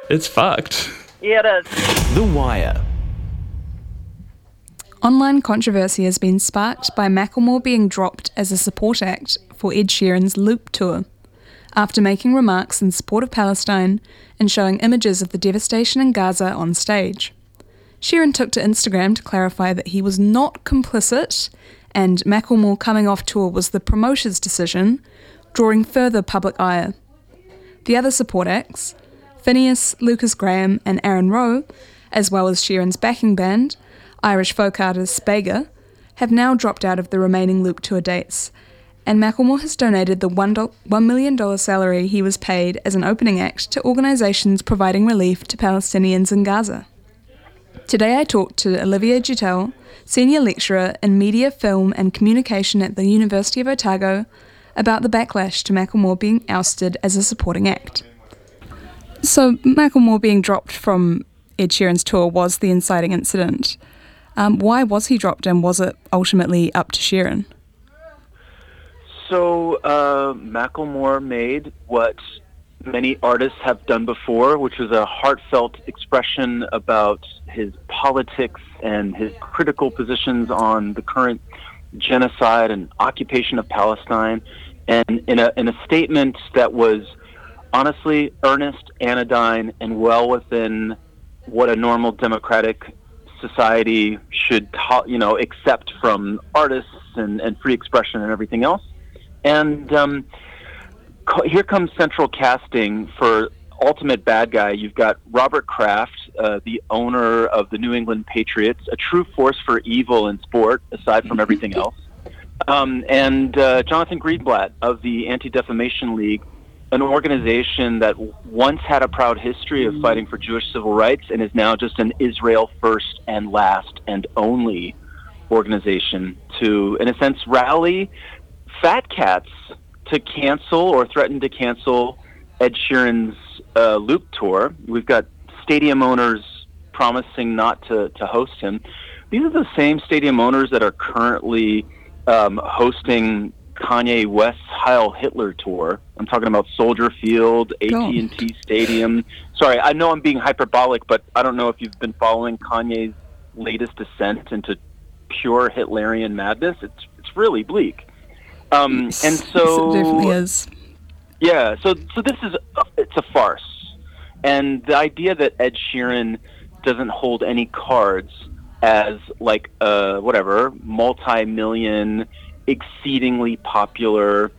It's fucked. Yeah, it is. The Wire. Online controversy has been sparked by Macklemore being dropped as a support act for Ed Sheeran's Loop tour, after making remarks in support of Palestine and showing images of the devastation in Gaza on stage. Sheeran took to Instagram to clarify that he was not complicit, and Macklemore coming off tour was the promoter's decision, drawing further public ire. The other support acts, Phineas, Lucas Graham and Aaron Rowe, as well as Sheeran's backing band, Irish folk artist Spega, have now dropped out of the remaining Loop tour dates, and Macklemore has donated the $1 million salary he was paid as an opening act to organisations providing relief to Palestinians in Gaza. Today I talked to Olivia Gittell, senior lecturer in media, film and communication at the University of Otago, about the backlash to Macklemore being ousted as a supporting act. So Macklemore being dropped from Ed Sheeran's tour was the inciting incident. Why was he dropped, and was it ultimately up to Sheeran? So Macklemore made what many artists have done before, which was a heartfelt expression about his politics and his critical positions on the current genocide and occupation of Palestine, and in a statement that was honestly earnest, anodyne, and well within what a normal democratic society should accept from artists and free expression and everything else. And here comes central casting for ultimate bad guy. You've got Robert Kraft, the owner of the New England Patriots, a true force for evil in sport, aside from everything else. And Jonathan Greenblatt of the Anti-Defamation League, an organization that once had a proud history of fighting for Jewish civil rights and is now just an Israel first and last and only organization to, in a sense, rally fat cats to cancel or threaten to cancel Ed Sheeran's Loop tour. We've got stadium owners promising not to host him. These are the same stadium owners that are currently hosting Kanye West's Heil Hitler tour. I'm talking about Soldier Field, AT&T Stadium. Sorry, I know I'm being hyperbolic, but I don't know if you've been following Kanye's latest descent into pure Hitlerian madness. It's really bleak. And so yes, it definitely is. Yeah, so this is it's a farce, and the idea that Ed Sheeran doesn't hold any cards as like multi-million, exceedingly popular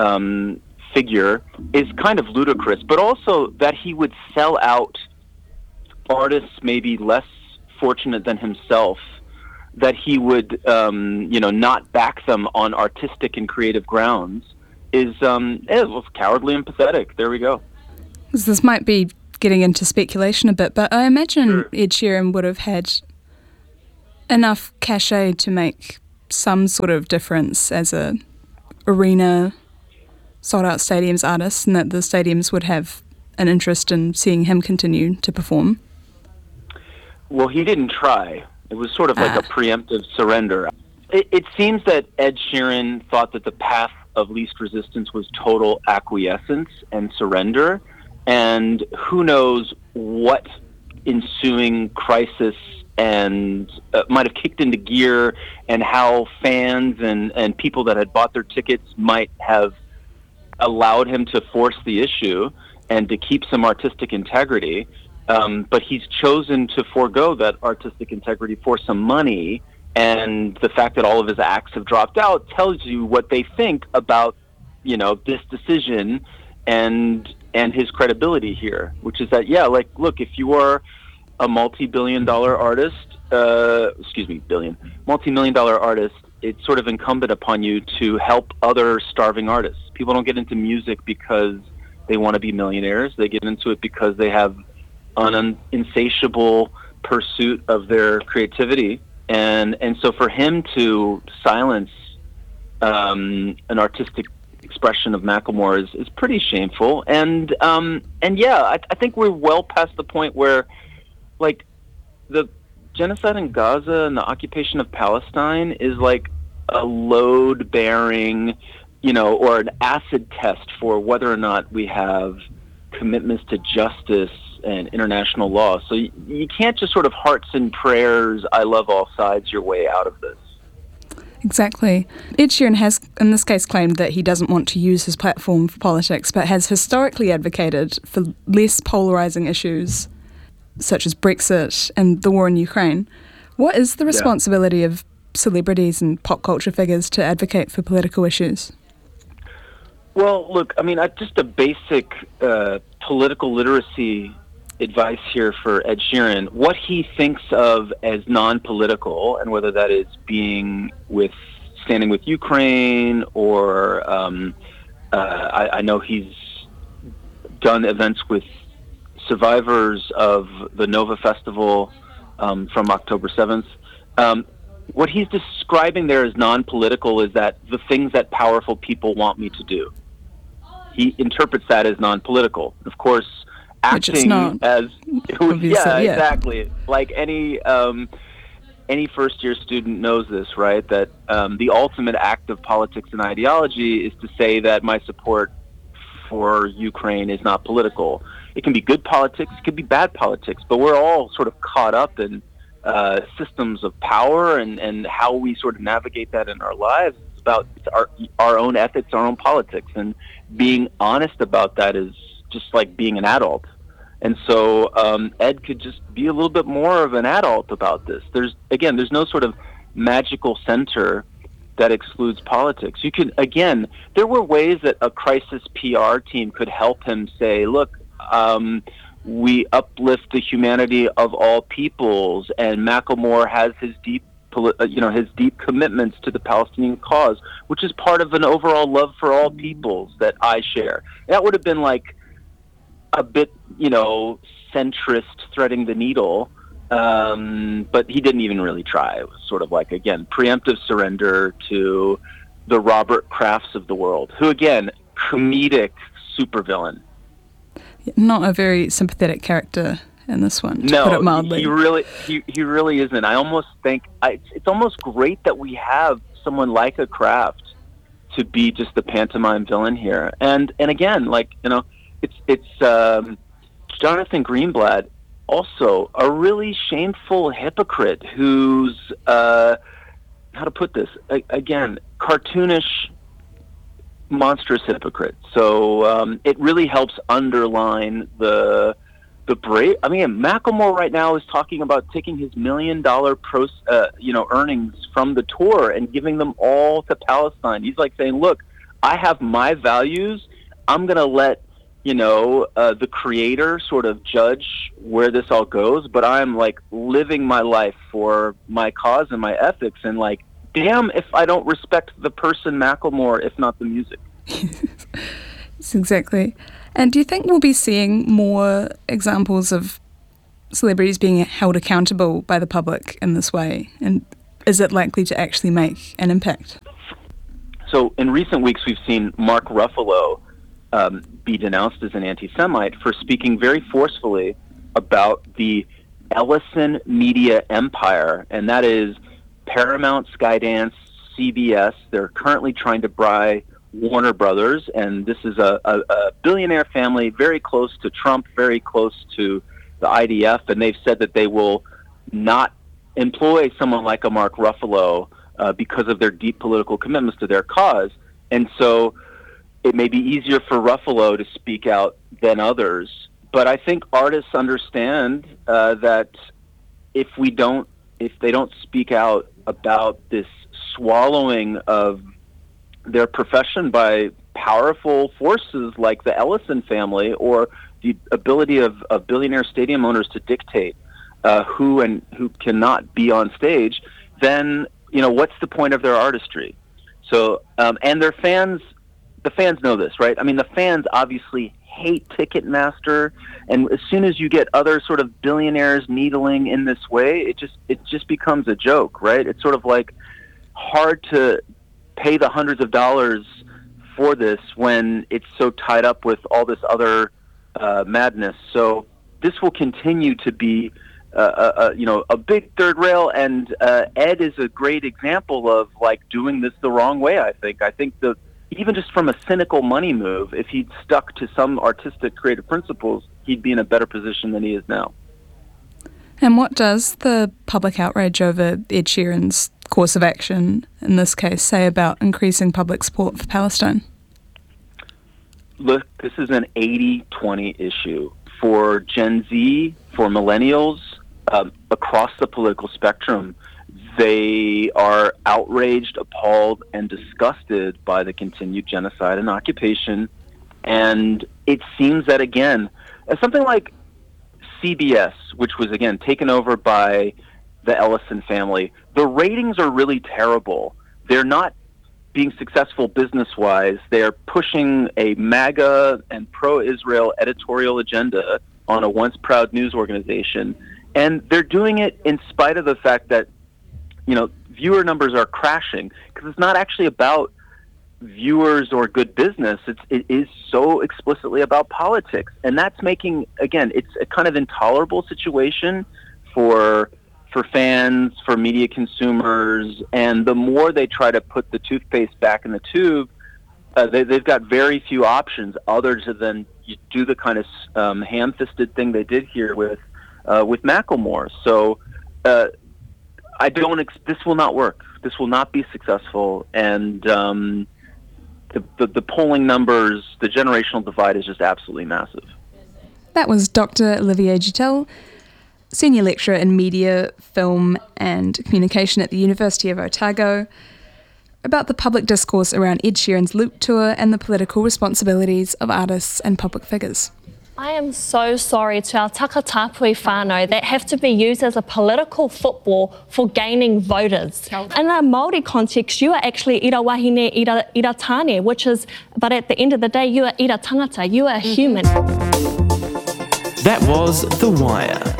figure is kind of ludicrous. But also that he would sell out artists maybe less fortunate than himself, that he would not back them on artistic and creative grounds is cowardly and pathetic. There we go. This might be getting into speculation a bit, but I imagine Ed Sheeran would have had enough cachet to make some sort of difference as a arena sold-out stadiums artist, and that the stadiums would have an interest in seeing him continue to perform. Well, he didn't try. It was sort of like a preemptive surrender. It seems that Ed Sheeran thought that the path of least resistance was total acquiescence and surrender, and who knows what ensuing crisis and might have kicked into gear, and how fans and people that had bought their tickets might have allowed him to force the issue and to keep some artistic integrity. But he's chosen to forego that artistic integrity for some money, and the fact that all of his acts have dropped out tells you what they think about, this decision and his credibility here, which is that, look, if you are a multi-million dollar artist, it's sort of incumbent upon you to help other starving artists. People don't get into music because they want to be millionaires. They get into it because they have an insatiable pursuit of their creativity, and so for him to silence an artistic expression of Macklemore is pretty shameful. And I think we're well past the point where, like, the genocide in Gaza and the occupation of Palestine is like a load-bearing, or an acid test for whether or not we have commitments to justice and international law. So you can't just sort of hearts and prayers, I love all sides your way out of this. Exactly. Ed Sheeran has, in this case, claimed that he doesn't want to use his platform for politics, but has historically advocated for less polarising issues, such as Brexit and the war in Ukraine. What is the responsibility of celebrities and pop culture figures to advocate for political issues? Well, look, I mean, just a basic political literacy advice here for Ed Sheeran. What he thinks of as non-political, and whether that is standing with Ukraine, or I know he's done events with survivors of the Nova Festival from October 7th. What he's describing there as non-political is that the things that powerful people want me to do. He interprets that as non-political. Of course, acting as exactly, like any first-year student knows this, right? That the ultimate act of politics and ideology is to say that my support for Ukraine is not political. It can be good politics, it could be bad politics, but we're all sort of caught up in systems of power and how we sort of navigate that in our lives. It's about our own ethics, our own politics, and being honest about that is just like being an adult. And so Ed could just be a little bit more of an adult about this. There's no sort of magical center that excludes politics. There were ways that a crisis PR team could help him say, look, we uplift the humanity of all peoples, and Macklemore has his deep commitments to the Palestinian cause, which is part of an overall love for all peoples that I share. That would have been like a bit, centrist, threading the needle, but he didn't even really try. It was sort of like, again, preemptive surrender to the Robert Krafts of the world, who, again, comedic supervillain. Not a very sympathetic character in this one, to put it mildly. he really isn't. I almost think it's almost great that we have someone like a Kraft to be just the pantomime villain here. And again, it's Jonathan Greenblatt, also a really shameful hypocrite who's how to put this, again, cartoonish, monstrous hypocrite. So it really helps underline the brave. I mean, Macklemore right now is talking about taking his $1 million earnings from the tour and giving them all to Palestine. He's like saying, look, I have my values. I'm going to let the creator sort of judge where this all goes, but I'm like living my life for my cause and my ethics, and like, damn if I don't respect the person Macklemore, if not the music. Yes, exactly. And do you think we'll be seeing more examples of celebrities being held accountable by the public in this way? And is it likely to actually make an impact? So in recent weeks, we've seen Mark Ruffalo be denounced as an anti-Semite for speaking very forcefully about the Ellison media empire, and that is Paramount, Skydance, CBS. They're currently trying to buy Warner Brothers, and this is a billionaire family very close to Trump, very close to the IDF, and they've said that they will not employ someone like a Mark Ruffalo because of their deep political commitments to their cause. And so it may be easier for Ruffalo to speak out than others. But I think artists understand that if they don't speak out about this swallowing of their profession by powerful forces like the Ellison family, or the ability of billionaire stadium owners to dictate who and who cannot be on stage, then what's the point of their artistry? So and their fans, the fans know this, right? I mean, the fans obviously hate Ticketmaster, and as soon as you get other sort of billionaires needling in this way, it just becomes a joke, right? It's sort of like hard to pay the hundreds of dollars for this when it's so tied up with all this other madness. So this will continue to be a big third rail, and Ed is a great example of like doing this the wrong way. I think even just from a cynical money move, if he'd stuck to some artistic creative principles, he'd be in a better position than he is now. And what does the public outrage over Ed Sheeran's course of action, in this case, say about increasing public support for Palestine? Look, this is an 80-20 issue. For Gen Z, for millennials, across the political spectrum, they are outraged, appalled, and disgusted by the continued genocide and occupation. And it seems that, again, something like CBS, which was, again, taken over by the Ellison family, the ratings are really terrible. They're not being successful business-wise. They are pushing a MAGA and pro-Israel editorial agenda on a once-proud news organization. And they're doing it in spite of the fact that, viewer numbers are crashing, because it's not actually about viewers or good business. It is so explicitly about politics. And that's making, again, it's a kind of intolerable situation for fans, for media consumers, and the more they try to put the toothpaste back in the tube, they've got very few options other than you do the kind of ham-fisted thing they did here with Macklemore. So this will not work. This will not be successful, and the polling numbers, the generational divide is just absolutely massive. That was Dr. Olivier Gittel, Senior Lecturer in Media, Film and Communication at the University of Otago, about the public discourse around Ed Sheeran's Loop tour and the political responsibilities of artists and public figures. I am so sorry to our takatapui whānau that have to be used as a political football for gaining voters. In a Māori context, you are actually ira wahine, ira tāne, but at the end of the day, you are ira tangata, you are a human. That was The Wire.